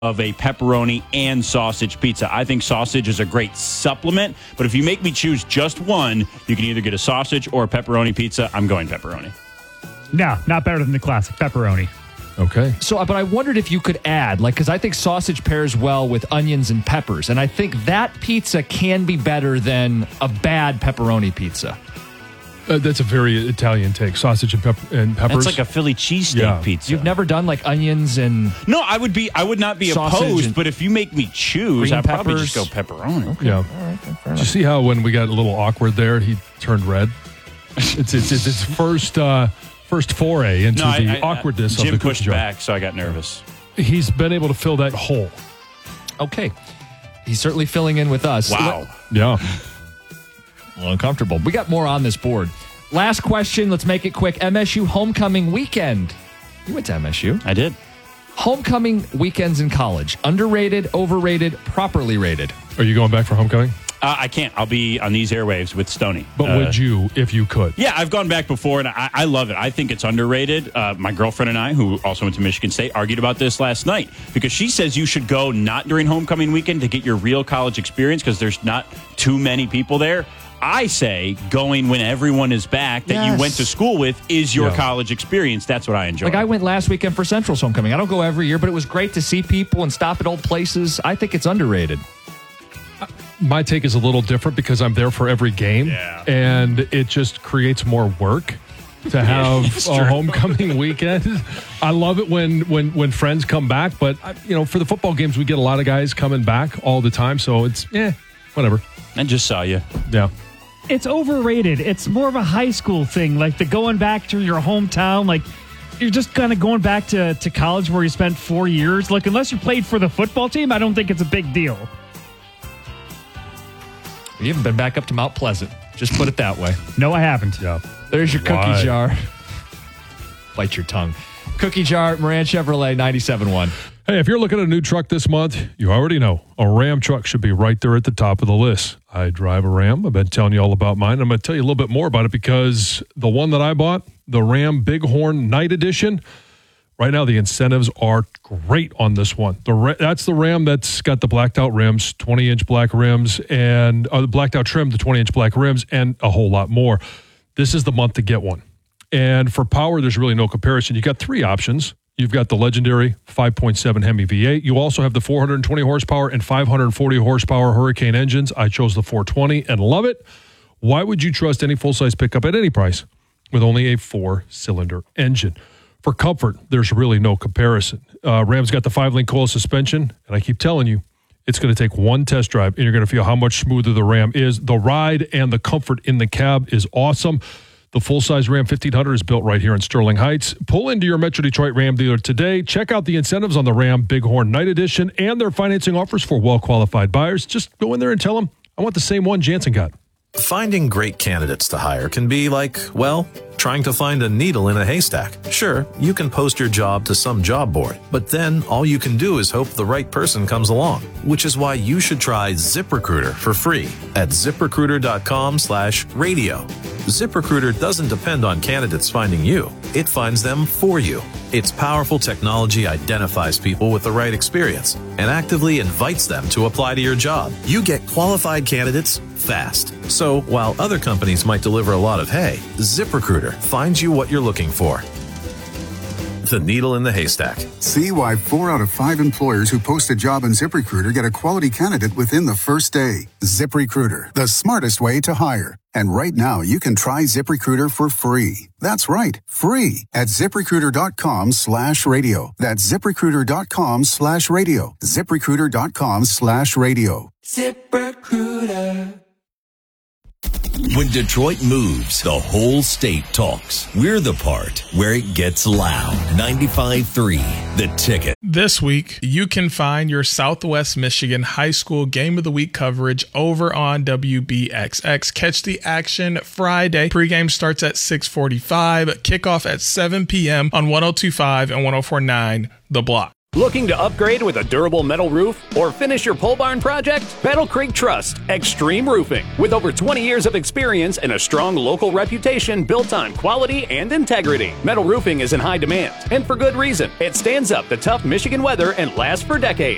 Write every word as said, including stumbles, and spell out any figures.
of a pepperoni and sausage pizza. I think sausage is a great supplement, but if you make me choose just one, you can either get a sausage or a pepperoni pizza. I'm going pepperoni. No, not better than the classic pepperoni. Okay. So, but I wondered if you could add, like, because I think sausage pairs well with onions and peppers, and I think that pizza can be better than a bad pepperoni pizza. Uh, that's a very Italian take. Sausage and, pep- and peppers. It's like a Philly cheesesteak Yeah. pizza. You've never done like onions and No, I would be. I would not be Sausage opposed, and but if you make me choose, green I'd probably peppers. just go pepperoni. Yeah. Did you see how when we got a little awkward there, he turned red? It's it's, it's his first uh, first foray into No, the I, I, awkwardness Jim of the cookie pushed jar. back, so I got nervous. He's been able to fill that hole. okay. He's certainly filling in with us. Wow. Yeah. A little uncomfortable. We got more on this board. Last question. Let's make it quick. M S U homecoming weekend. You went to M S U. I did. Homecoming weekends in college. Underrated, overrated, properly rated. Are you going back for homecoming? Uh, I can't. I'll be on these airwaves with Stoney. But Uh, would you if you could? Yeah, I've gone back before, and I, I love it. I think it's underrated. Uh, my girlfriend and I, who also went to Michigan State, argued about this last night because she says you should go not during homecoming weekend to get your real college experience because there's not too many people there. I say going when everyone is back that Yes. you went to school with is your Yeah. college experience. That's what I enjoy. Like I went last weekend for Central's homecoming. I don't go every year, but it was great to see people and stop at old places. I think it's underrated. My take is a little different because I'm there for every game, Yeah. and it just creates more work to have it's a true. homecoming weekend. I love it when when when friends come back, but I- you know, for the football games, we get a lot of guys coming back all the time, so it's eh, whatever. I just saw you. Yeah. It's overrated. It's more of a high school thing, like the going back to your hometown. Like you're just kind of going back to, to college where you spent four years. Like unless you played for the football team, I don't think it's a big deal. You haven't been back up to Mount Pleasant. Just put it that way. No, I haven't. Yeah. There's your cookie Why? jar. Bite your tongue. Cookie jar, Moran Chevrolet, ninety-seven point one. Hey, if you're looking at a new truck this month, you already know a Ram truck should be right there at the top of the list. I drive a Ram. I've been telling you all about mine. I'm going to tell you a little bit more about it because the one that I bought, the Ram Bighorn Night Edition, right now the incentives are great on this one. The Ra- That's the Ram that's got the blacked out rims, twenty-inch black rims, and uh, the blacked out trim, the twenty-inch black rims, and a whole lot more. This is the month to get one. And for power, there's really no comparison. You got three options. You've got the legendary five point seven Hemi V eight. You also have the four hundred twenty horsepower and five hundred forty horsepower Hurricane engines. I chose the four twenty and love it. Why would you trust any full-size pickup at any price with only a four-cylinder engine? For comfort, there's really no comparison. Uh, Ram's got the five-link coil suspension, and I keep telling you, it's going to take one test drive, and you're going to feel how much smoother the Ram is. The ride and the comfort in the cab is awesome. The full-size Ram fifteen hundred is built right here in Sterling Heights. Pull into your Metro Detroit Ram dealer today. Check out the incentives on the Ram Bighorn Night Edition and their financing offers for well-qualified buyers. Just go in there and tell them, I want the same one Jansen got. Finding great candidates to hire can be like, well, trying to find a needle in a haystack. Sure, you can post your job to some job board, but then all you can do is hope the right person comes along, which is why you should try ZipRecruiter for free at ZipRecruiter.com slash radio. ZipRecruiter doesn't depend on candidates finding you. It finds them for you. Its powerful technology identifies people with the right experience and actively invites them to apply to your job. You get qualified candidates fast. So while other companies might deliver a lot of hay, ZipRecruiter finds you what you're looking for. The needle in the haystack. See why four out of five employers who post a job on ZipRecruiter get a quality candidate within the first day. ZipRecruiter, the smartest way to hire. And right now, you can try ZipRecruiter for free. That's right, free at ZipRecruiter.com slash radio. That's ZipRecruiter.com slash radio. ZipRecruiter.com slash radio. ZipRecruiter. When Detroit moves, the whole state talks. We're the part where it gets loud. ninety-five point three, The Ticket. This week, you can find your Southwest Michigan High School Game of the Week coverage over on W B X X. Catch the action Friday. Pregame starts at six forty-five. Kickoff at seven p.m. on one oh two point five and one oh four point nine The Block. Looking to upgrade with a durable metal roof or finish your pole barn project? Battle Creek Trust Extreme Roofing. With over twenty years of experience and a strong local reputation built on quality and integrity. Metal roofing is in high demand, and for good reason. It stands up to tough Michigan weather and lasts for decades.